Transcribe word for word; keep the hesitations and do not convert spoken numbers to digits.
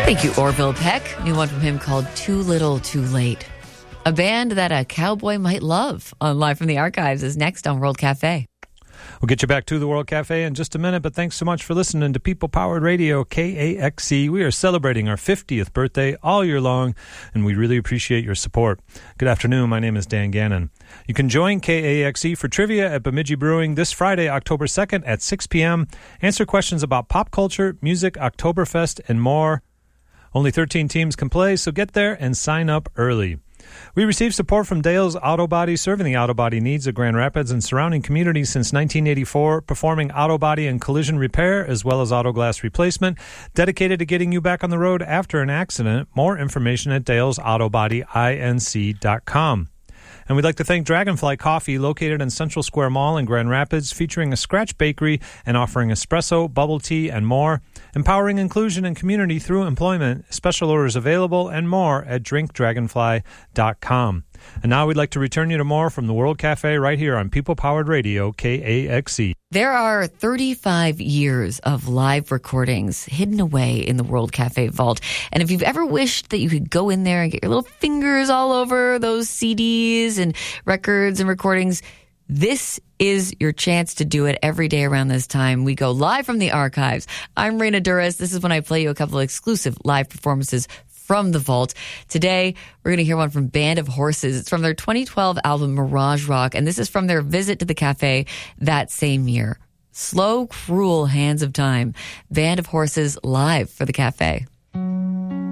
Thank you, Orville Peck. New one from him called Too Little, Too Late. A band that a cowboy might love on Live from the Archives is next on World Cafe. We'll get you back to the World Cafe in just a minute, but thanks so much for listening to People Powered Radio, K A X C. We are celebrating our fiftieth birthday all year long, and we really appreciate your support. Good afternoon. My name is Dan Gannon. You can join K A X C for trivia at Bemidji Brewing this Friday, October second at six p.m. Answer questions about pop culture, music, Oktoberfest, and more. Only thirteen teams can play, so get there and sign up early. We received support from Dale's Auto Body, serving the auto body needs of Grand Rapids and surrounding communities since nineteen eighty-four, performing auto body and collision repair as well as auto glass replacement, dedicated to getting you back on the road after an accident. More information at dales auto body inc dot com. And we'd like to thank Dragonfly Coffee, located in Central Square Mall in Grand Rapids, featuring a scratch bakery and offering espresso, bubble tea, and more. Empowering inclusion and community through employment, special orders available, and more at drink dragonfly dot com. And now we'd like to return you to more from the World Cafe right here on People Powered Radio, K A X C. There are thirty-five years of live recordings hidden away in the World Cafe vault. And if you've ever wished that you could go in there and get your little fingers all over those C Ds and records and recordings, this is your chance to do it every day around this time. We go live from the archives. I'm Raina Duras. This is when I play you a couple of exclusive live performances from the vault. Today, we're going to hear one from Band of Horses. It's from their twenty twelve album Mirage Rock, and this is from their visit to the cafe that same year. Slow, Cruel Hands of Time. Band of Horses live for the cafe.